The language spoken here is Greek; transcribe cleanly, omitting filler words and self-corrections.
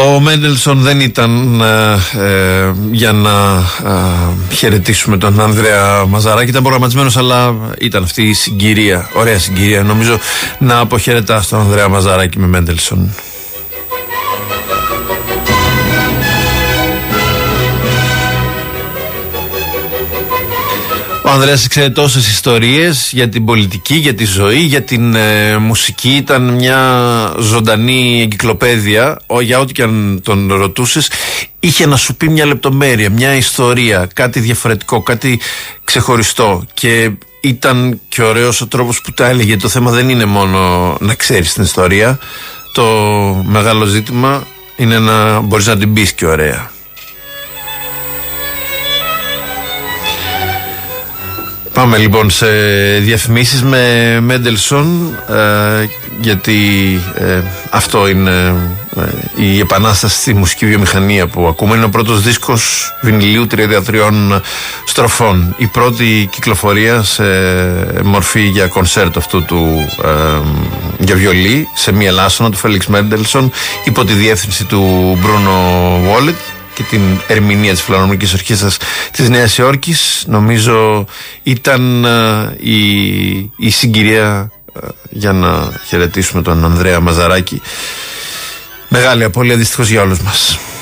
Ο Μέντελσον δεν ήταν για να χαιρετήσουμε τον Ανδρέα Μαζαράκη. Ήταν προγραμματισμένος, αλλά ήταν αυτή η συγκυρία, ωραία συγκυρία νομίζω, να αποχαιρετάς τον Ανδρέα Μαζαράκη με Μέντελσον. Ο Ανδρέας ξέρει τόσες ιστορίες για την πολιτική, για τη ζωή, για την μουσική. Ήταν μια ζωντανή εγκυκλοπαίδεια. Για ό,τι και αν τον ρωτούσες, είχε να σου πει μια λεπτομέρεια, μια ιστορία, κάτι διαφορετικό, κάτι ξεχωριστό. Και ήταν και ωραίος ο τρόπος που τα έλεγε. Το θέμα δεν είναι μόνο να ξέρεις την ιστορία. Το μεγάλο ζήτημα είναι να μπορείς να την πεις και ωραία. Πάμε λοιπόν σε διαφημίσεις με Μέντελσον, γιατί αυτό είναι η επανάσταση στη μουσική βιομηχανία που ακούμε. Είναι ο πρώτος δίσκος βινιλίου 33 στροφών. Η πρώτη κυκλοφορία σε μορφή για κονσέρτο αυτού του για βιολί σε μία λάσσονα του Φέλιξ Μέντελσον, υπό τη διεύθυνση του Μπρούνο Βόλετ και την ερμηνεία της Φιλαρμονικής Ορχήστρας της Νέας Υόρκης. Νομίζω ήταν η συγκυρία για να χαιρετήσουμε τον Ανδρέα Μαζαράκη. Μεγάλη απώλεια δυστυχώς για όλους μας.